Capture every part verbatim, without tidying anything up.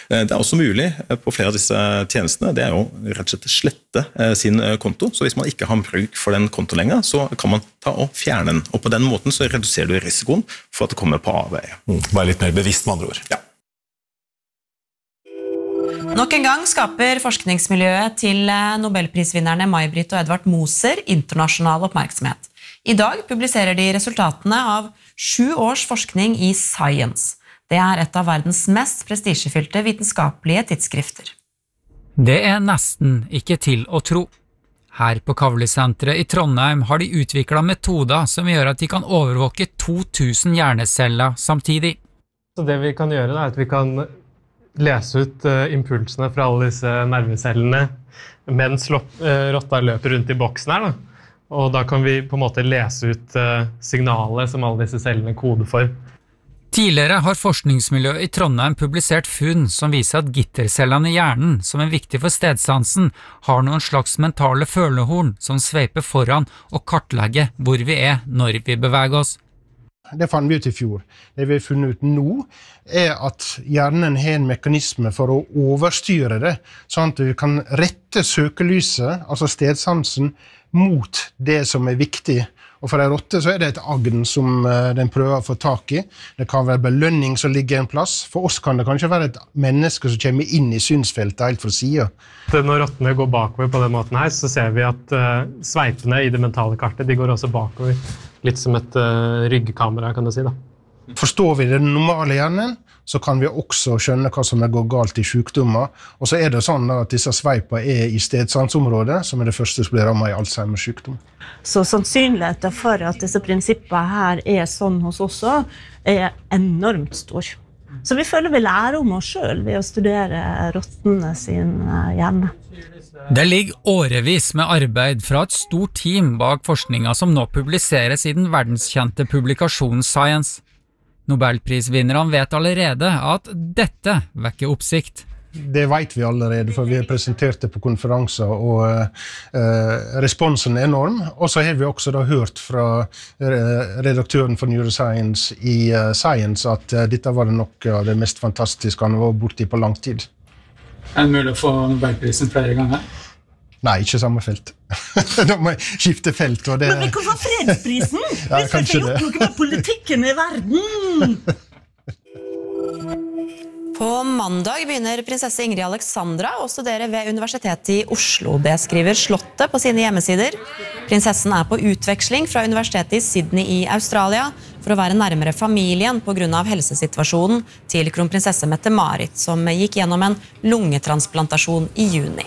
Det er også mulig på flere av disse tjenestene, det er jo rett og slett å slette sin konto. Så hvis man ikke har bruk for den konto lenger, så kan man ta og fjerne den. Og på den måten så reduserer du risikoen for at det kommer på avveie. Mm, bare litt mer bevisst med andre ord. Ja. Nok en gang skaper forskningsmiljøet til Nobelprisvinnerne May-Britt og Edvard Moser internasjonal oppmerksomhet. I dag publiserer de resultatene av sju års forskning i Science. Det er et av verdens mest prestisjefylte vitenskapelige tidsskrifter. Det er nesten ikke til å tro. Her på Kavli-senteret i Trondheim har de utviklet metoder som gjør at de kan overvåke to tusen hjerneceller samtidig. Så det vi kan gjøre er at vi kan lese ut uh, impulsene fra alle disse nervecellene mens uh, rotta løper rundt i boksen her. Da. Og da kan vi på en måte lese ut uh, signalet som alle disse cellene koder for. Tidligere har forskningsmiljøet i Trondheim publisert funn som viser at gittercellene i hjernen, som er viktig for stedsansen, har noen slags mentale følehorn som sveiper foran og kartlegger hvor vi er når vi beveger oss. Det fant vi ut i fjor. Det vi har funnet ut nå er at hjernen har en mekanisme for å overstyre det, sånn at vi kan rette søkelyset, altså stedsansen, mot det som er viktig. Og for en rotte så er det et agn som den prøver å få tak i. Det kan være belønning som ligger en plass. For oss kan det kanskje være et menneske som kommer inn i synsfeltet helt fra siden. Når rottene går bakover på den måten her, så ser vi at uh, sveipene i det mentale kartet, de går også bakover. Litt som et uh, ryggkamera, kan du si da. Forstår vi den normale hjernen, så kan vi også skjønne hva som er går galt i sykdommer. Og så er det sånn da, at disse sveipene er i stedsansområdet, som er det første som blir rammet i Alzheimers sykdom. Så sannsynligheten for at disse prinsippene her er sånn hos oss også, er enormt stor. Så vi føler vi lærer om oss selv ved å studere rottene sin hjerne. Det ligger årevis med arbeid fra et stort team bak forskningen som nå publiseres i den verdenskjente publikasjonen Science. Nobelprisvinnerne vet allerede at dette vekker oppsikt. Det vet vi allerede, for vi har presentert det på konferanser, og eh, responsen er enorm. Og så har vi også da hørt fra eh, redaktøren for Neuroscience i eh, Science at eh, dette var det nok av det mest fantastiske han var borti på lang tid. Er det mulig å få Nobelprisen flere ganger? Nei, ikke samme felt. Da må jeg skifte felt. Og det... Men vi kan få fredsprisen! Ja, vi skal ikke gjort noe med politikken i verden! På mandag begynner prinsesse Ingrid Alexandra å studere ved Universitetet i Oslo. Det skriver Slottet på sine hjemmesider. Prinsessen er på utveksling fra Universitetet i Sydney i Australia for å være nærmere familien på grunn av helsesituasjonen til kronprinsesse Mette-Marit, som gikk gjennom en lungetransplantasjon i juni.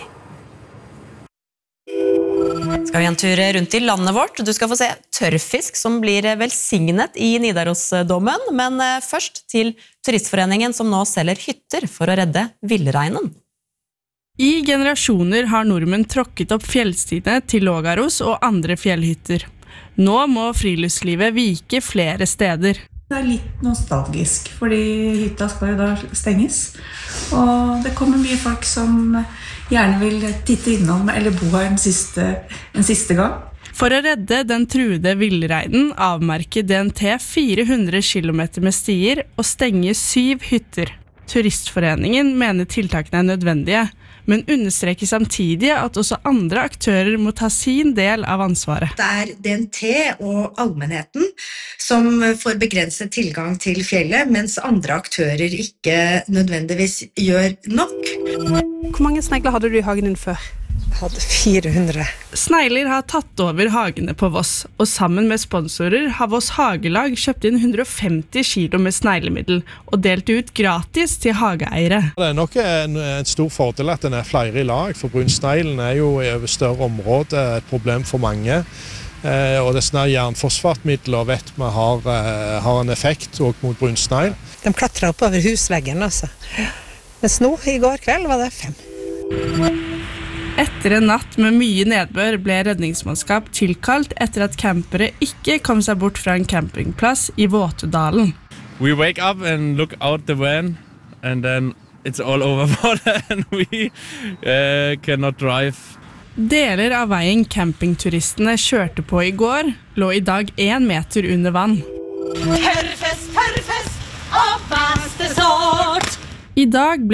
Skal vi en tur rundt i landet vårt. Du skal få se tørrfisk som blir velsignet i Nidarosdomen, men først til Turistforeningen som nå selger hytter for å redde villreinen. I generasjoner har nordmenn tråkket opp fjellstigene til Lågaros og andre fjellhytter. Nå må friluftslivet vike flere steder. Det er litt nostalgisk, fordi hytta skal jo da stenges. Og det kommer mye folk som gjerne vil titte innom eller bo her en siste, en siste gang. For å redde den truede villreinen avmerker D N T fire hundre kilometer med stier og stenger syv hytter. Turistforeningen mener tiltakene er nødvendige, men understreker samtidig at også andre aktører må ta sin del av ansvaret. Det er D N T og allmennheten som får begrenset tilgang til fjellet, mens andre aktører ikke nødvendigvis gjør nok. Hvor mange snegler hadde du i hagen din før? Jeg hadde fire hundre. Snegler har tatt over hagene på Voss, og sammen med sponsorer har Voss Hagelag kjøpt inn hundre og femti kilo med sneglemiddel og delt ut gratis til hageeiere. Det er nok en, en stor fordel at den er flere i lag, for brunsneglen er jo over større område et problem for mange. Eh, og disse jernfosfatmidler vet vi har, eh, har en effekt også mot brunsnegl. De klatrer opp over husveggen, altså. Mens nå, i går kveld, var det fem. Etter en natt med mye nedbør ble redningsmannskap tilkalt etter at campere ikke kom seg bort fra en campingplass i Våtedalen. We wake up and look out the van and then it's all over water and we uh, cannot drive. Deler av veien campingturistene kjørte på i går lå i dag en meter under vann. Tørrfest, tørrfest av beste sort! I dag ble